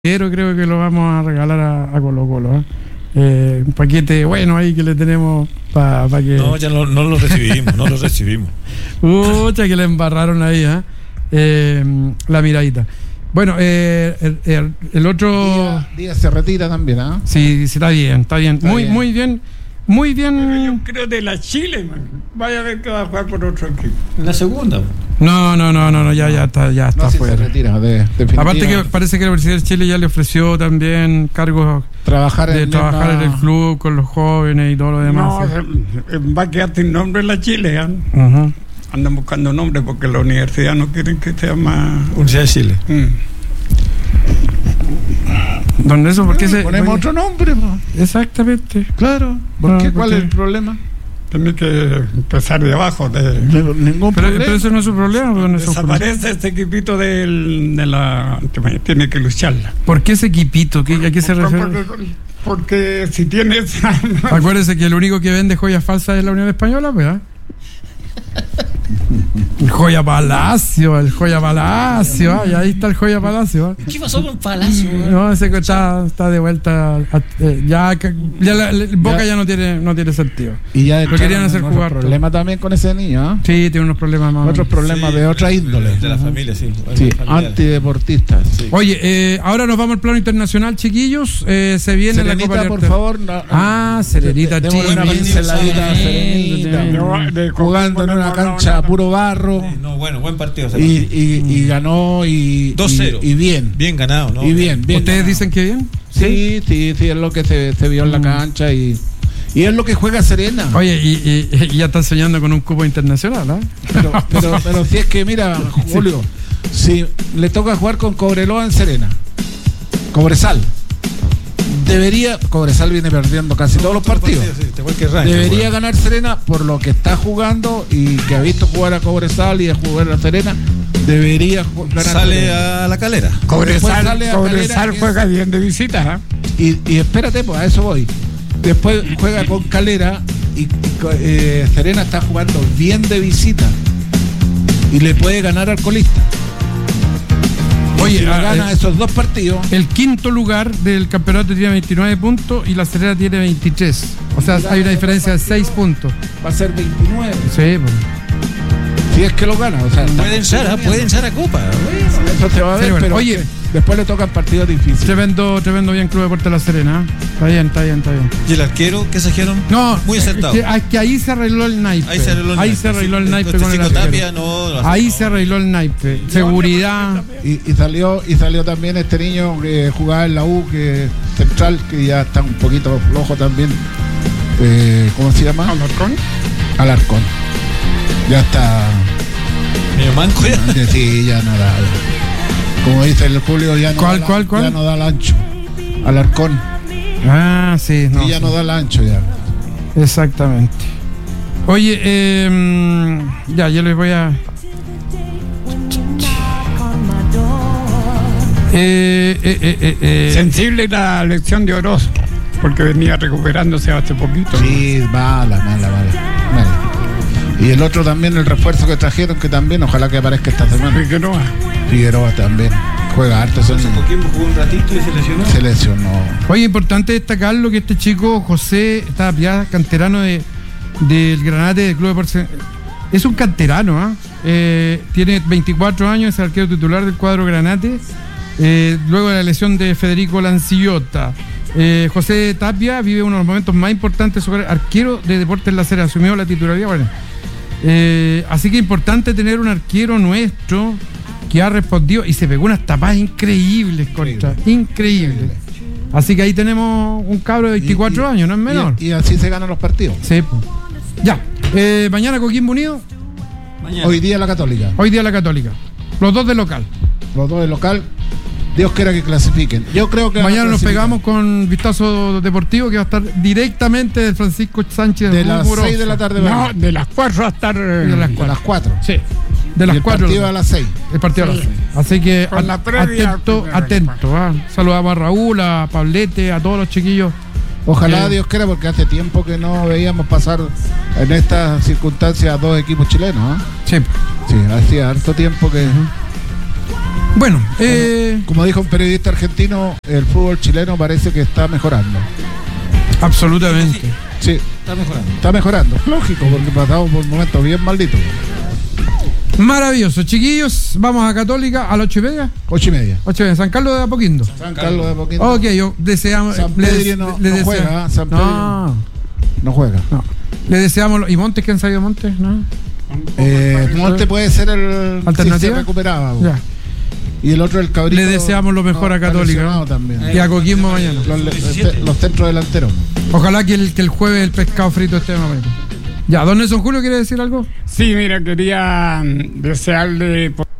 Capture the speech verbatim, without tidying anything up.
Pero creo que lo vamos a regalar a, a Colo Colo, ¿eh? Eh, un paquete bueno ahí que le tenemos para pa que... No, ya no, no lo recibimos, no lo recibimos. Pucha, que le embarraron ahí, ¿eh? Eh, la miradita. Bueno, eh, el, el, el otro... Díaz, Díaz se retira también, ¿ah? ¿eh? Sí, sí, está bien, está bien. Está muy, bien. muy bien. Muy bien. Pero yo creo de la Chile, man. Vaya a ver que va a jugar por otro equipo. En la segunda. No, no, no, no, no ya, ya está, ya está No, sí fuera. se retira, de, definitiva. Aparte que parece que la Universidad de Chile ya le ofreció también cargos trabajar de en trabajar una... en el club con los jóvenes y todo lo demás. No, ¿sí? se- va a quedar sin nombre en la Chile. ¿eh? Ujú. Andan buscando nombre porque la universidad no quieren que sea más. Universidad de Chile. Mm. Don Nelson, ¿por qué se...? Ponemos oye, otro nombre, po. Exactamente. Claro. ¿Por No, qué? ¿por ¿Cuál qué? es el problema? Tiene que empezar de abajo. De, No, ningún Pero, problema. pero eso no es su problema, don Nelson. desaparece este equipito del, de la. Tiene que lucharla. ¿Por qué ese equipito? ¿Qué, ¿A qué se refiere? Porque, porque si tienes. Acuérdese que el único que vende joyas falsas es la Unión Española, ¿verdad? El Joya Palacio, el Joya Palacio, ah, y ahí está el Joya Palacio. ah. ¿Qué pasó con Palacio? No, ese que está, está de vuelta. a- eh, ya que- ya la, la- Boca ya, Ya. no tiene no tiene sentido. Y ya Lo querían hacer otro jugar. problema también con ese niño, ¿ah? Sí, tiene unos problemas más. Otros problemas Sí, de otra índole. De la familia, sí. Sí, Familiar. antideportistas. Sí. Oye, eh, ahora nos vamos al plano internacional, chiquillos. Eh, se viene la Copa Serenita, por Libertadores. favor. no- Ah, Serenita, de- démosle una chico. pinceladita a Serenita. Yo, de- Jugando en una no, cancha no, no. puro barro. Sí, no, bueno, buen partido. ese Y, partido. y, y ganó y, dos cero. y, y bien. Bien ganado, ¿no? Y bien, bien. ¿Ustedes ganado. dicen que bien? Sí, sí, sí, es lo que se, se vio en la Mm. cancha y, y es lo que juega Serena. Oye, y, y- y ya están soñando con un cupo internacional, ¿ah? Pero, pero, pero si es que, mira, Julio, si le toca jugar con Cobreloa en Serena, Cobresal, debería, Cobresal viene perdiendo casi todos los partidos. Sí, igual que Rancho, Debería bueno. ganar Serena por lo que está jugando y que ha visto jugar a Cobresal y a jugar a Serena. Debería ju- ganar Sale Serena. a la calera. Después Cobresal, sale a Cobresal Calera, juega bien de visita. ¿eh? Y, y espérate, pues a eso voy. Después juega con Calera y, y co- eh, Serena está jugando bien de visita y le puede ganar al colista. Oye, Oye, si le ah, gana eh, esos dos partidos, El quinto lugar del campeonato tiene veintinueve puntos y la Serena tiene veintitrés. O sea, hay una diferencia de seis puntos. va a ser veintinueve. Sí, pues. Si es que lo gana. O sea, Puede entrar, ¿ah? Puede entrar a Copa. Eso se va a ver, Sí, bueno. pero Oye. que después le tocan partidos difíciles. Tremendo, tremendo bien Club Deportes La Serena. ¿eh? Está bien, está bien, está bien. ¿Y el arquero qué sacaron? No, Muy acertado. Es que, es que ahí se arregló el naipe. Ahí se arregló el Ahí naipe, se arregló sí. el naipe Después con el Chico arquero. Tapia no lo hace. Ahí No. se arregló el naipe. Seguridad. Y, y salió y salió también este niño que jugaba en la U, que central, que ya está un poquito flojo también. Eh, ¿Cómo se llama? Alarcón. Alarcón. Ya está. Medio manco ya. Sí, ya no da. Como dice el Julio, ya no, ¿Cuál, da, cuál, cuál? ya no da el ancho. Alarcón. Ah, sí, no. y ya sí. no da el ancho ya. Exactamente. Oye, eh, mm, ya, yo les voy a. Eh, eh, eh, eh, eh. Sensible la lección de Orozco, porque venía recuperándose hace poquito. Sí, mala, mala, mala, mala. Y el otro también, el refuerzo que trajeron, que también, ojalá que aparezca esta semana. Figueroa. Figueroa también. Juega harto, ese niño. Coquimbo jugó un ratito y se lesionó. Se lesionó. Oye, importante destacarlo que este chico, José Tapia, canterano de, del Granate del Club Deportes, es un canterano, ¿ah? Eh, tiene veinticuatro años, es el arquero titular del cuadro Granate, eh, luego de la lesión de Federico Lancillota. Eh, José Tapia vive uno de los momentos más importantes de su carrera, arquero de Deportes La Serena, asumió la titularidad. Bueno, eh, así que importante tener un arquero nuestro que ha respondido y se pegó unas tapadas increíbles contra, increíbles. Así que ahí tenemos un cabro de veinticuatro Y- y- años, no es menor. Y, y así se ganan los partidos. Sí, pues. Ya, eh, mañana Coquimbo Unido, Mañana. Hoy día la Católica. hoy día la Católica. Los dos de local. Los dos de local. Dios quiera que clasifiquen. Yo creo que van a Mañana nos clasificar. pegamos con Vistazo Deportivo que va a estar directamente de Francisco Sánchez de las Mugroso. seis de la tarde. No, ¿verdad? de las cuatro hasta. De las A las cuatro. Sí, de las Y el cuatro. partido a las seis. El partido a las Sí. seis. Así que Con la at- previa atento, primera atento. ah. Saludamos a Raúl, a Pablete, a todos los chiquillos. Ojalá Eh. Dios quiera, porque hace tiempo que no veíamos pasar en estas circunstancias a dos equipos chilenos. ¿ah? Sí. Sí, hacía harto tiempo que. Bueno, eh, Como dijo un periodista argentino, el fútbol chileno parece que está mejorando. absolutamente. Sí, Está mejorando. está mejorando. Lógico, porque pasamos por momentos bien malditos. Maravilloso. Chiquillos, vamos a Católica a las ocho y media. Ocho y media. Ocho y media. San Carlos de Apoquindo. San Carlos de Apoquindo. Ok, yo deseamos. San le- Pedro no, le no desea- juega. ¿eh? San Pedro No, no juega. no. Le deseamos. ¿Y Montes? ¿Quién salió Montes? ¿No? Eh, Monte puede ser el ¿Alternativa? si se recuperaba. bo. Ya. Y el otro, el cabrito. Le deseamos lo mejor a está Católica. lesionado también. Y a Coquimbo mañana. Los, los, los centros delanteros. Ojalá que el, que el jueves el pescado frito esté más bonito. Ya, don Nelson Julio, ¿quiere decir algo? Sí, mira, quería mm, desearle.